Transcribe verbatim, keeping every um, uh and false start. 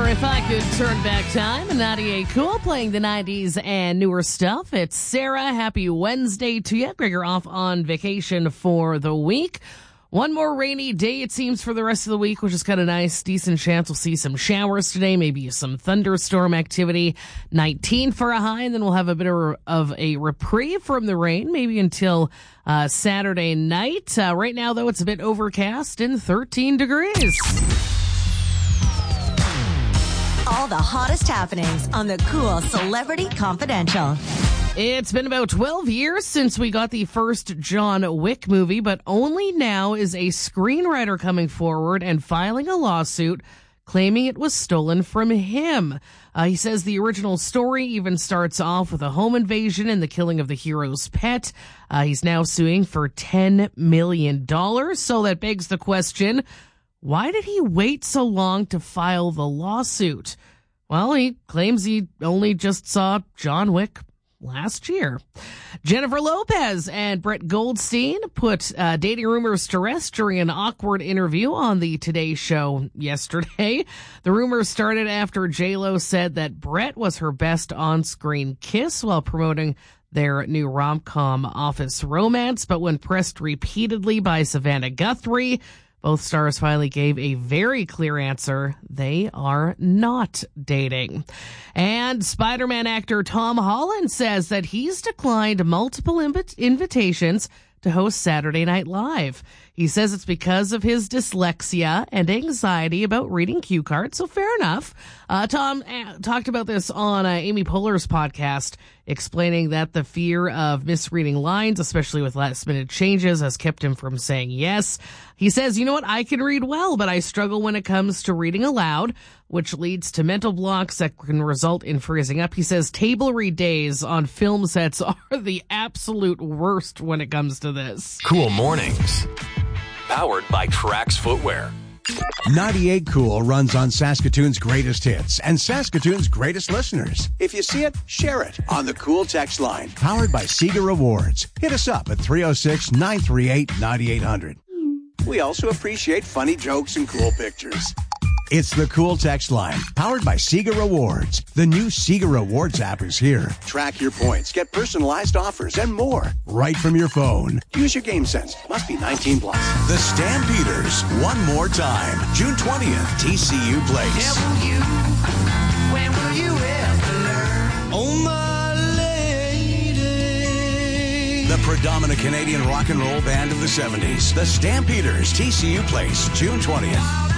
for If I Could Turn Back Time. ninety-eight Cool, playing the nineties and newer stuff. It's Sarah. Happy Wednesday to you. Gregor off on vacation for the week. One more rainy day, it seems, for the rest of the week, which is kind of nice. Decent chance we'll see some showers today, maybe some thunderstorm activity. nineteen for a high, and then we'll have a bit of a reprieve from the rain, maybe until uh, Saturday night. Uh, right now, though, it's a bit overcast and thirteen degrees. All the hottest happenings on the Cool Celebrity Confidential. It's been about twelve years since we got the first John Wick movie, but only now is a screenwriter coming forward and filing a lawsuit claiming it was stolen from him. Uh, he says the original story even starts off with a home invasion and the killing of the hero's pet. Uh, he's now suing for ten million dollars. So that begs the question, why did he wait so long to file the lawsuit? Well, he claims he only just saw John Wick last year. Jennifer Lopez and Brett Goldstein put uh, dating rumors to rest during an awkward interview on the Today Show yesterday. The rumors started after J-Lo said that Brett was her best on-screen kiss while promoting their new rom-com Office Romance, but when pressed repeatedly by Savannah Guthrie, both stars finally gave a very clear answer. They are not dating. And Spider-Man actor Tom Holland says that he's declined multiple inv- invitations to host Saturday Night Live. He says it's because of his dyslexia and anxiety about reading cue cards, so fair enough. Uh, Tom uh, talked about this on uh, Amy Poehler's podcast, explaining that the fear of misreading lines, especially with last-minute changes, has kept him from saying yes. He says, you know what, I can read well, but I struggle when it comes to reading aloud, which leads to mental blocks that can result in freezing up. He says table read days on film sets are the absolute worst when it comes to this. Cool Mornings. Powered by Trax Footwear. ninety-eight Cool runs on Saskatoon's greatest hits and Saskatoon's greatest listeners. If you see it, share it on the Cool text line. Powered by Sega Rewards. Hit us up at three oh six, nine three eight, nine eight hundred. We also appreciate funny jokes and cool pictures. It's the Cool text line, powered by Sega Rewards. The new Sega Rewards app is here. Track your points, get personalized offers, and more right from your phone. Use your game sense. Must be nineteen plus. The Stampeders, one more time. June twentieth, T C U Place. When will you, when will you ever learn? Oh, my lady. The predominant Canadian rock and roll band of the seventies. The Stampeders, T C U Place, June twentieth.